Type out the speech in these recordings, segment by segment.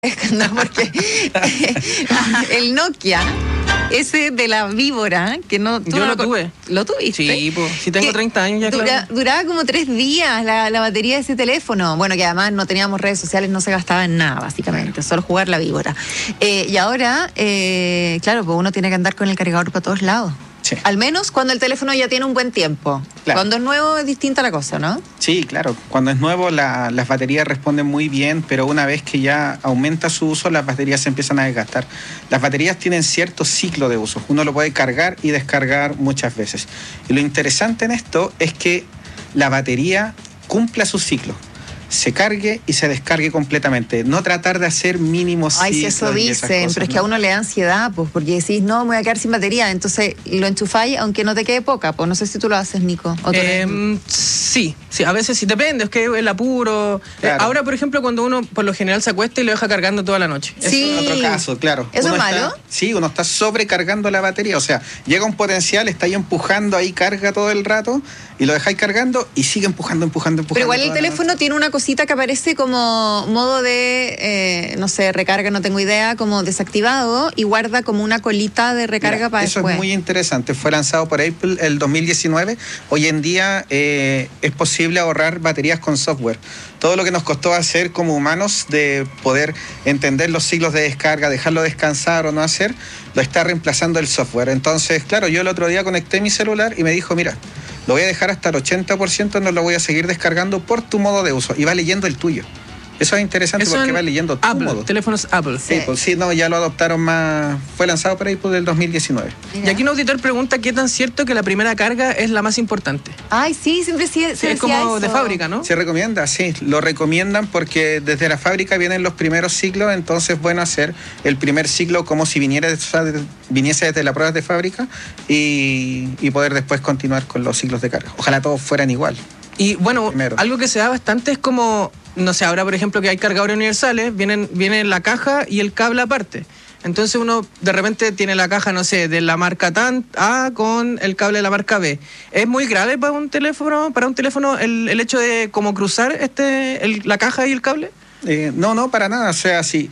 No, porque el Nokia, ese de la víbora, que no... Yo lo tuve. ¿Lo tuviste? Sí, pues, si tengo 30 años ya, claro. Duraba como 3 días la batería de ese teléfono. Bueno, que además no teníamos redes sociales, no se gastaba en nada, básicamente, solo jugar la víbora. Y ahora, claro, pues uno tiene que andar con el cargador para todos lados. Sí. Al menos cuando el teléfono ya tiene un buen tiempo. Claro. Cuando es nuevo es distinta la cosa, ¿no? Sí, claro. Cuando es nuevo las baterías responden muy bien, pero una vez que ya aumenta su uso, las baterías se empiezan a desgastar. Las baterías tienen cierto ciclo de uso. Uno lo puede cargar y descargar muchas veces. Y lo interesante en esto es que la batería cumpla su ciclo. Se cargue y se descargue completamente. No tratar de hacer mínimos ciclos. Ay, si eso dicen, pero es que a uno le da ansiedad, pues, porque decís, no, me voy a quedar sin batería, entonces lo enchufáis aunque no te quede poca, pues no sé si tú lo haces, Nico. Sí, a veces sí, depende, es que el apuro. Claro. Ahora, por ejemplo, cuando uno por lo general se acuesta y lo deja cargando toda la noche. Sí. Eso es otro caso, claro. ¿Eso es malo? Sí, uno está sobrecargando la batería, o sea, llega un potencial, está ahí empujando, ahí carga todo el rato, y lo dejáis cargando y sigue empujando. Pero igual el teléfono tiene una cosita que aparece como modo de, no sé, recarga, no tengo idea, como desactivado y guarda como una colita de recarga para eso después. Es muy interesante. Fue lanzado por Apple el 2019. Hoy en día es posible ahorrar baterías con software. Todo lo que nos costó hacer como humanos de poder entender los ciclos de descarga, dejarlo descansar o no hacer, lo está reemplazando el software. Entonces, claro, yo el otro día conecté mi celular y me dijo, mira, lo voy a dejar hasta el 80%, no lo voy a seguir descargando por tu modo de uso. Y va leyendo el tuyo. Eso es interesante porque va leyendo tu modo. Teléfonos Apple. Sí, pues sí, no, ya lo adoptaron más. Fue lanzado por Apple del 2019. Mira. Y aquí un auditor pregunta qué tan cierto que la primera carga es la más importante. Ay, sí, siempre sí, es como eso. De fábrica, ¿no? Se recomienda, sí. Lo recomiendan porque desde la fábrica vienen los primeros ciclos, entonces es bueno hacer el primer ciclo como si viniese desde la prueba de fábrica y poder después continuar con los ciclos de carga. Ojalá todos fueran igual. Y bueno, algo que se da bastante es como, no sé, ahora por ejemplo que hay cargadores universales, viene la caja y el cable aparte. Entonces uno de repente tiene la caja, no sé, de la marca A con el cable de la marca B. ¿Es muy grave para un teléfono el hecho de como cruzar la caja y el cable? No, para nada. O sea, si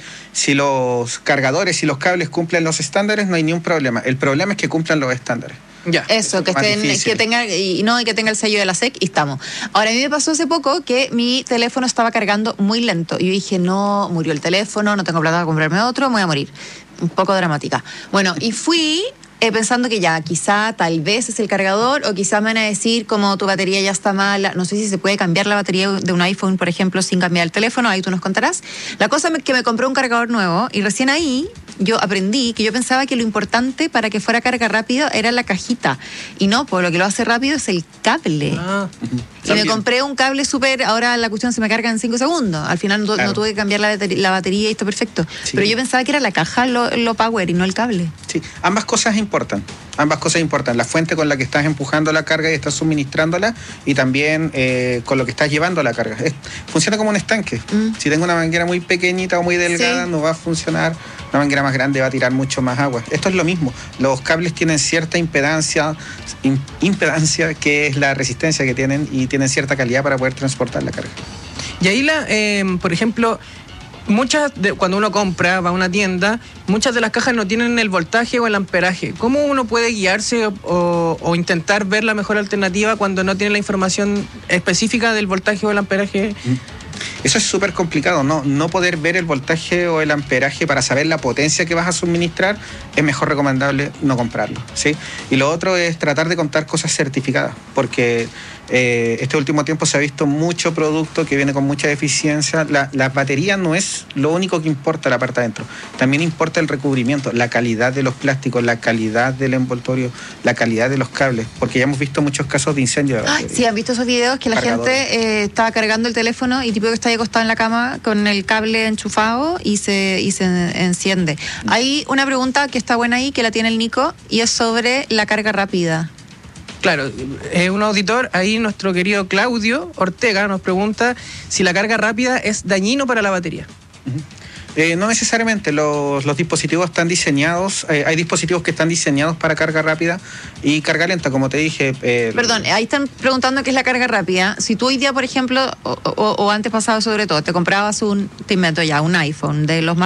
los cargadores y los cables cumplen los estándares, no hay ningún problema. El problema es que cumplan los estándares. Ya. Eso, que tenga el sello de la SEC y estamos. Ahora, a mí me pasó hace poco que mi teléfono estaba cargando muy lento. Y yo dije, no, murió el teléfono, no tengo plata para comprarme otro, me voy a morir. Un poco dramática. Bueno, y fui pensando que ya, quizá, tal vez es el cargador, o quizá me van a decir como tu batería ya está mala. No sé si se puede cambiar la batería de un iPhone, por ejemplo, sin cambiar el teléfono, ahí tú nos contarás. La cosa es que me compré un cargador nuevo y recién ahí yo aprendí que yo pensaba que lo importante para que fuera carga rápida era la cajita. Y no, pues lo que lo hace rápido es el cable. Y me compré un cable súper, ahora la cuestión se me carga en 5 segundos. Al final no tuve que cambiar la batería y está perfecto. Sí. Pero yo pensaba que era la caja lo power y no el cable. Sí, ambas cosas importan. La fuente con la que estás empujando la carga y estás suministrándola, y también con lo que estás llevando la carga. Funciona como un estanque. Si tengo una manguera muy pequeñita o muy delgada, no va a funcionar. Una manguera más grande va a tirar mucho más agua. Esto es lo mismo. Los cables tienen cierta impedancia que es la resistencia que tienen, y tienen cierta calidad para poder transportar la carga. Y ahí, por ejemplo, cuando uno compra, va a una tienda, muchas de las cajas no tienen el voltaje o el amperaje. ¿Cómo uno puede guiarse o intentar ver la mejor alternativa cuando no tiene la información específica del voltaje o el amperaje? Eso es súper complicado, no poder ver el voltaje o el amperaje para saber la potencia que vas a suministrar, es mejor recomendable no comprarlo, ¿sí? Y lo otro es tratar de contar cosas certificadas, porque este último tiempo se ha visto mucho producto que viene con mucha deficiencia. La batería no es lo único que importa la parte adentro, también importa el recubrimiento, la calidad de los plásticos, la calidad del envoltorio, la calidad de los cables, porque ya hemos visto muchos casos de incendio de batería. Sí, han visto esos videos que la gente estaba cargando el teléfono y tipo que está ahí acostado en la cama con el cable enchufado y se enciende. Hay una pregunta que está buena ahí, que la tiene el Nico, y es sobre la carga rápida. Claro, un auditor, ahí nuestro querido Claudio Ortega nos pregunta si la carga rápida es dañino para la batería. No necesariamente, los dispositivos están diseñados, hay dispositivos que están diseñados para carga rápida y carga lenta, como te dije. Perdón, ahí están preguntando qué es la carga rápida. Si tú hoy día, por ejemplo, o antes pasado sobre todo, te comprabas un iPhone de los más